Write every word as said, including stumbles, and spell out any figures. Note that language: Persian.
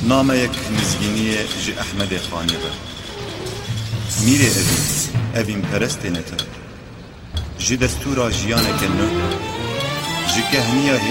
نامه یک مزگینی جی احمد خانی بر میره اوی اویم پرست نتر جی دستورا جیانه که نه جی کهنیا